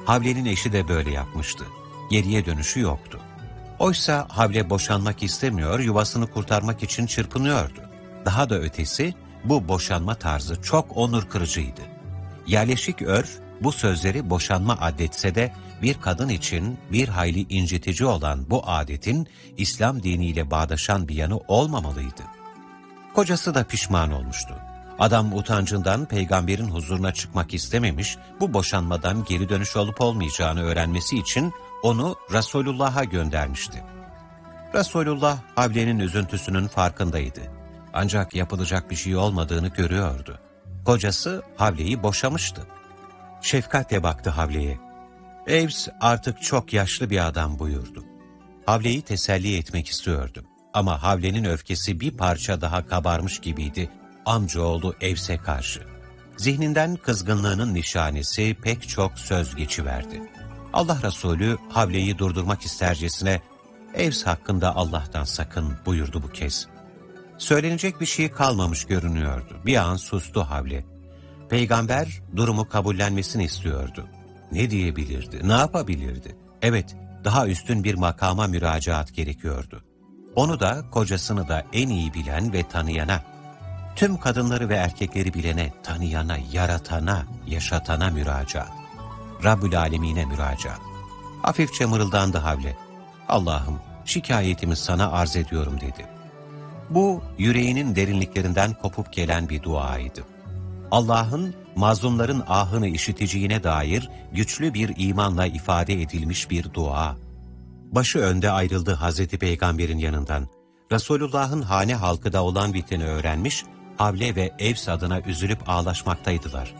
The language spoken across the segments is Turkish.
Havle'nin eşi de böyle yapmıştı. Geriye dönüşü yoktu. Oysa Havle boşanmak istemiyor, yuvasını kurtarmak için çırpınıyordu. Daha da ötesi, bu boşanma tarzı çok onur kırıcıydı. Yerleşik örf, bu sözleri boşanma adetse de bir kadın için bir hayli incitici olan bu adetin İslam diniyle bağdaşan bir yanı olmamalıydı. Kocası da pişman olmuştu. Adam utancından peygamberin huzuruna çıkmak istememiş, bu boşanmadan geri dönüş olup olmayacağını öğrenmesi için onu Resulullah'a göndermişti. Resulullah Havle'nin üzüntüsünün farkındaydı. Ancak yapılacak bir şey olmadığını görüyordu. Kocası Havle'yi boşamıştı. Şefkatle baktı Havle'ye. Evs artık çok yaşlı bir adam buyurdu. Havle'yi teselli etmek istiyordu. Ama Havle'nin öfkesi bir parça daha kabarmış gibiydi amcaoğlu Evs'e karşı. Zihninden kızgınlığının nişanesi pek çok söz geçiverdi. Allah Resulü Havle'yi durdurmak istercesine Evs hakkında Allah'tan sakın buyurdu bu kez. Söylenecek bir şey kalmamış görünüyordu. Bir an sustu Havle. Peygamber durumu kabullenmesini istiyordu. Ne diyebilirdi, ne yapabilirdi? Evet, daha üstün bir makama müracaat gerekiyordu. Onu da, kocasını da en iyi bilen ve tanıyana, tüm kadınları ve erkekleri bilene, tanıyana, yaratana, yaşatana müracaat. Rabbül Alemin'e müracaat. Hafifçe mırıldandı Havle. Allah'ım, şikayetimi sana arz ediyorum dedi. Bu, yüreğinin derinliklerinden kopup gelen bir duaydı. Allah'ın mazlumların ahını işiteceğine dair güçlü bir imanla ifade edilmiş bir dua. Başı önde ayrıldı Hazreti Peygamber'in yanından. Resulullah'ın hane halkı da olan biteni öğrenmiş, Havle ve Evs adına üzülüp ağlaşmaktaydılar.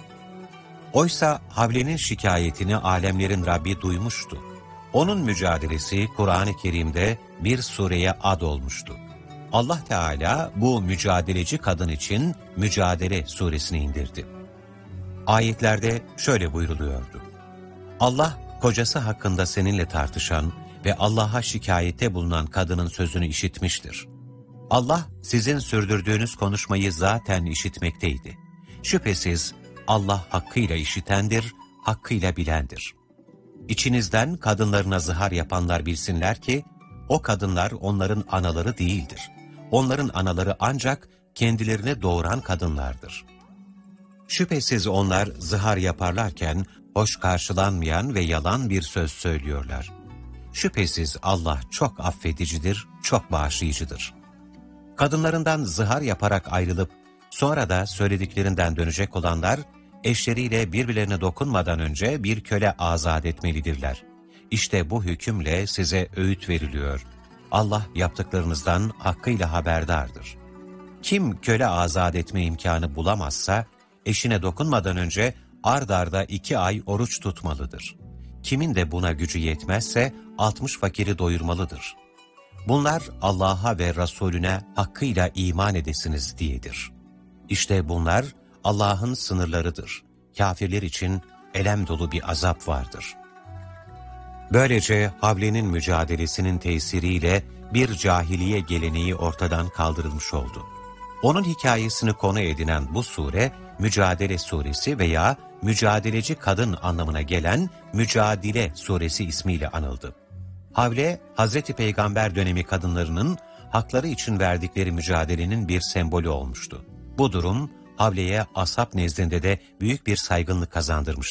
Oysa Havle'nin şikayetini alemlerin Rabbi duymuştu. Onun mücadelesi Kur'an-ı Kerim'de bir sureye ad olmuştu. Allah Teala bu mücadeleci kadın için Mücadele suresini indirdi. Ayetlerde şöyle buyruluyordu. Allah, kocası hakkında seninle tartışan ve Allah'a şikayette bulunan kadının sözünü işitmiştir. Allah, sizin sürdürdüğünüz konuşmayı zaten işitmekteydi. Şüphesiz Allah hakkıyla işitendir, hakkıyla bilendir. İçinizden kadınlarına zihar yapanlar bilsinler ki, o kadınlar onların anaları değildir. Onların anaları ancak kendilerini doğuran kadınlardır. Şüphesiz onlar zihar yaparlarken hoş karşılanmayan ve yalan bir söz söylüyorlar. Şüphesiz Allah çok affedicidir, çok bağışlayıcıdır. Kadınlarından zihar yaparak ayrılıp sonra da söylediklerinden dönecek olanlar, eşleriyle birbirlerine dokunmadan önce bir köle azat etmelidirler. İşte bu hükümle size öğüt veriliyor. Allah yaptıklarınızdan hakkıyla haberdardır. Kim köle azat etme imkanı bulamazsa, eşine dokunmadan önce ard arda 2 ay oruç tutmalıdır. Kimin de buna gücü yetmezse 60 fakiri doyurmalıdır. Bunlar Allah'a ve Resulüne hakkıyla iman edesiniz diyedir. İşte bunlar Allah'ın sınırlarıdır. Kafirler için elem dolu bir azap vardır. Böylece Havle'nin mücadelesinin tesiriyle bir cahiliye geleneği ortadan kaldırılmış oldu. Onun hikayesini konu edinen bu sure, Mücadele suresi veya mücadeleci kadın anlamına gelen Mücadile suresi ismiyle anıldı. Havle, Hazreti Peygamber dönemi kadınlarının hakları için verdikleri mücadelenin bir sembolü olmuştu. Bu durum, Havle'ye ashab nezdinde de büyük bir saygınlık kazandırmıştı.